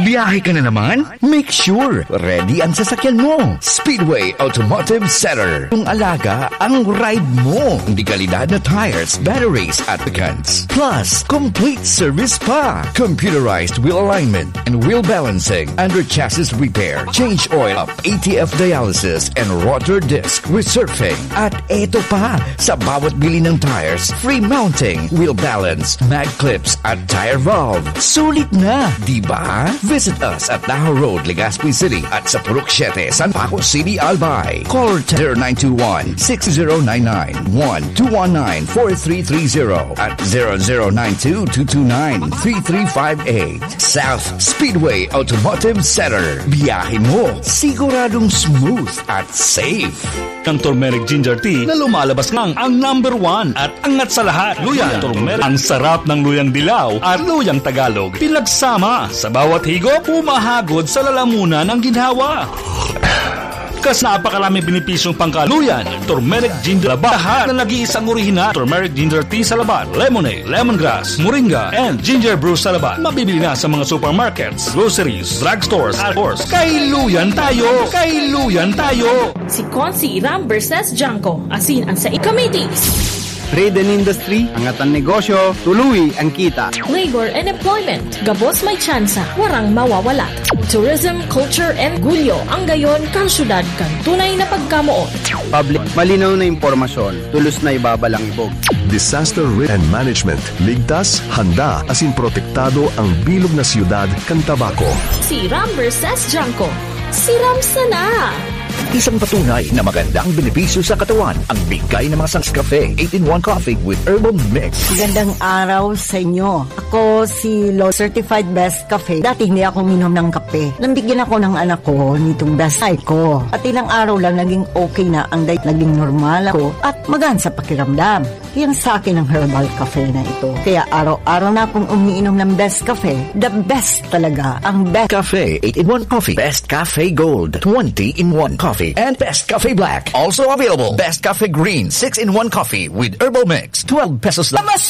Biyahe ka na naman? Make sure ready ang sasakyan mo. Speedway Automotive Center. Yung alaga ang ride mo. Hindi kalidad na tires, batteries at pecans. Plus, complete service pa. Computerized wheel alignment and wheel balancing. Under chassis repair. Change oil up. ATF dialysis and rotor disc resurfacing. At eto pa, sa bawat bili ng tires, free mounting, wheel balance, mag clips at tire valve. Sulit na, di ba? Visit us at Tahoe Road, Legazpi City at sa Purok 7, San Paco City, Albay. Call 0921-6099-1219-4330 at 0092-229-3358. South Speedway Automotive Center. Biyahe mo, siguradong smooth at safe. Ang turmeric ginger tea na lumalabas lang ang number 1 at angat sa lahat. Luyang turmeric. Ang sarap ng luyang dilaw at luyang Tagalog. Pinagsama sa bawat higop, pumahagod sa lalamunan ng ginhawa. Kas napakaraming benepisyong pangkaluyan. Turmeric ginger lahat na nag-iisang orihinal. Turmeric ginger tea sa labat, lemonade, lemongrass, moringa, and ginger brew sa labat. Mabibili na sa mga supermarkets, groceries, drugstores, at stores. Kailuyan tayo! Kailuyan tayo! Si Consi Ram versus Janko, asin ang sa committees. Trade and industry, angat ang negosyo, tuluy ang kita. Labor and employment, gabos may tsansa, warang mawawala. Tourism, culture, and gulyo, ang gayon kang syudad kang tunay na pagkamuot. Public, malinaw na impormasyon, tulos na ibabalang ibog. Disaster risk and management, ligtas, handa, asin protektado ang bilog na siyudad kang Tabaco. Si Ram versus Janko, si Ram sana. Isang patunay na magandang benepisyo sa katawan ang bigay ng mga Nescafe 8-in-1 Coffee with Herbal Mix. Magandang araw sa inyo. Ako si Law Certified Best Cafe. Dati hindi ako minom ng kape. Nambigyan ako ng anak ko nitong best life ko. At ilang araw lang naging okay na ang diet, naging normal ako at magaan sa pakiramdam. Yan sa akin ang Herbal Cafe na ito. Kaya araw-araw na akong umiinom ng Best Cafe. The best talaga. Ang Best Cafe 8-in-1 Coffee, Best Cafe Gold 20-in-1 Coffee, and Best Cafe Black. Also available, Best Cafe Green 6-in-1 Coffee with Herbal Mix. 12 pesos lang.